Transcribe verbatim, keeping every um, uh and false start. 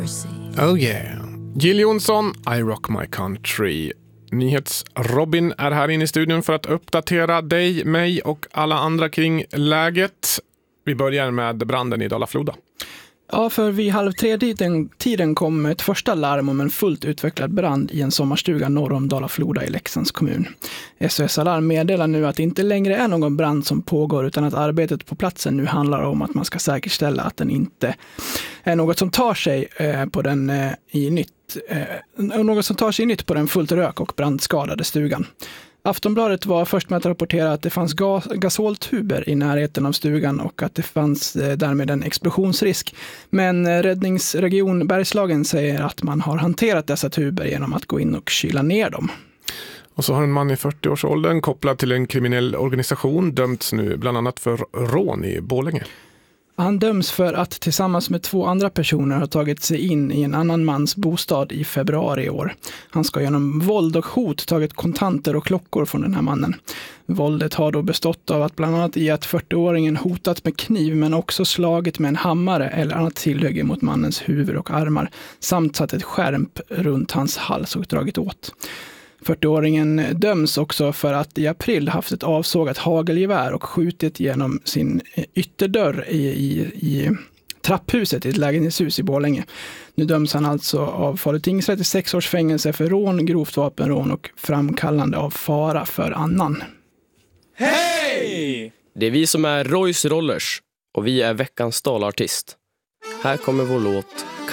Oh yeah. Jill Johnson, I Rock My Country. Nyhets-Robin är här inne i studion för att uppdatera dig, mig och alla andra kring läget. Vi börjar med branden i Dala-Floda. Ja, för vid halv tre tiden, tiden kom ett första larm om en fullt utvecklad brand i en sommarstuga norr om Dala-Floda i Leksands kommun. S O S Alarm meddelar nu att det inte längre är någon brand som pågår, utan att arbetet på platsen nu handlar om att man ska säkerställa att den inte är något som tar sig eh, på den eh, i nytt eh, något som tar sig i nytt på den fullt rök- och brandskadade stugan. Aftonbladet var först med att rapportera att det fanns gas, gasoltuber i närheten av stugan och att det fanns eh, därmed en explosionsrisk. Men eh, Räddningsregion Bergslagen säger att man har hanterat dessa tuber genom att gå in och kyla ner dem. Och så har en man i fyrtioårsåldern kopplad till en kriminell organisation dömts nu bland annat för rån i Borlänge. Han döms för att tillsammans med två andra personer har tagit sig in i en annan mans bostad i februari i år. Han ska genom våld och hot tagit kontanter och klockor från den här mannen. Våldet har då bestått av att bland annat i att fyrtioåringen hotat med kniv men också slagit med en hammare eller annat tillhygge mot mannens huvud och armar samt satt ett skärp runt hans hals och dragit åt. fyrtioåringen döms också för att i april haft ett avsågat hagelgevär och skjutit genom sin ytterdörr i, i, i trapphuset i ett lägenhetshus i Borlänge. Nu döms han alltså av Falu tingsrätt till sex års fängelse för rån, grovt vapenrån och framkallande av fara för annan. Hej! Det är vi som är Royce Rollers och vi är veckans Dalartist. Här kommer vår låt